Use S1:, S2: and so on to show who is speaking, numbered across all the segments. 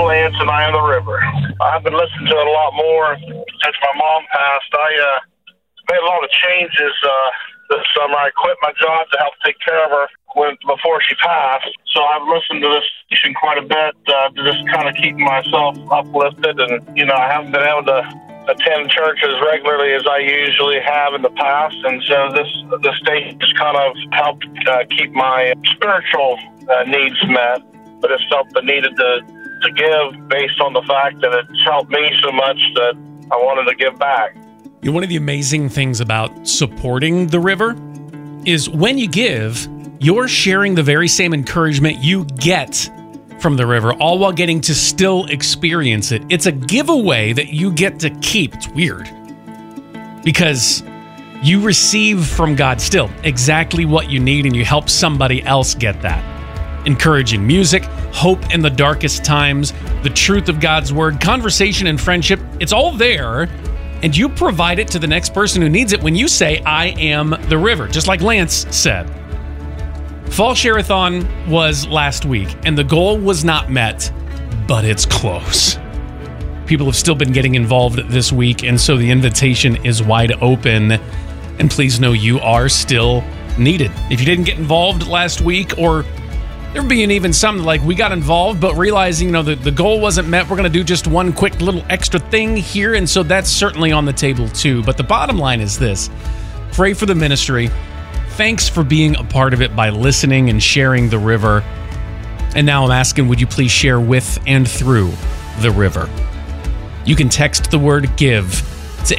S1: Lance, and I Am the River. I've been listening to it a lot more since my mom passed. I made a lot of changes this summer. I quit my job to help take care of her before she passed. So I've listened to this station quite a bit to just kind of keep myself uplifted. And, I haven't been able to attend church as regularly as I usually have in the past. And so this station just kind of helped keep my spiritual needs met. But it's something needed to give based on the fact that it's helped me so much that I wanted to give back.
S2: One of the amazing things about supporting the river is when you give, you're sharing the very same encouragement you get from the river, all while getting to still experience it. It's a giveaway that you get to keep. It's weird because you receive from God still exactly what you need, and you help somebody else get that. Encouraging music, hope in the darkest times, the truth of God's word, conversation and friendship, it's all there. And you provide it to the next person who needs it when you say, I am the river, just like Lance said. Fall Share-a-thon was last week, and the goal was not met, but it's close. People have still been getting involved this week, and so the invitation is wide open. And please know you are still needed. If you didn't get involved last week, or there being even some like we got involved, but realizing, the goal wasn't met, we're going to do just one quick little extra thing here. And so that's certainly on the table too. But the bottom line is this: pray for the ministry. Thanks for being a part of it by listening and sharing the river. And now I'm asking, would you please share with and through the river? You can text the word give to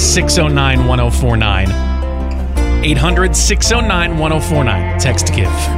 S2: 800-609-1049. 800-609-1049. Text give.